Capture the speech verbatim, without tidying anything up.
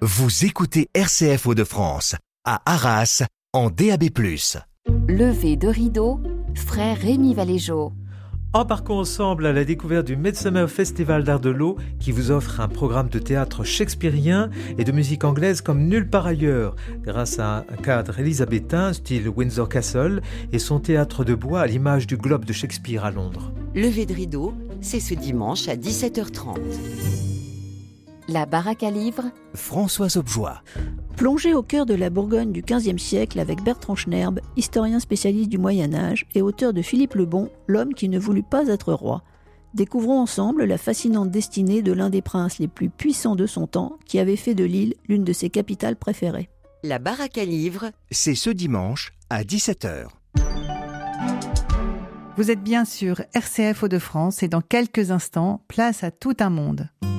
Vous écoutez R C F Hauts-de-France, à Arras, en D A B plus. Lever de rideau, frère Rémi Valéjo. Embarquons ensemble à la découverte du Midsummer Festival d'Art de l'Eau qui vous offre un programme de théâtre shakespearien et de musique anglaise comme nulle part ailleurs, grâce à un cadre élisabétain, style Windsor Castle, et son théâtre de bois à l'image du Globe de Shakespeare à Londres. Lever de rideau, c'est ce dimanche à dix-sept heures trente. La baraque à livres, Françoise Objoie. Plongé au cœur de la Bourgogne du quinzième siècle avec Bertrand Schnerb, historien spécialiste du Moyen-Âge et auteur de Philippe le Bon, l'homme qui ne voulut pas être roi. Découvrons ensemble la fascinante destinée de l'un des princes les plus puissants de son temps, qui avait fait de Lille l'une de ses capitales préférées. La baraque à livres, C'est ce dimanche à dix-sept heures. Vous êtes bien sur R C F Hauts-de-France et dans quelques instants, place à tout un monde.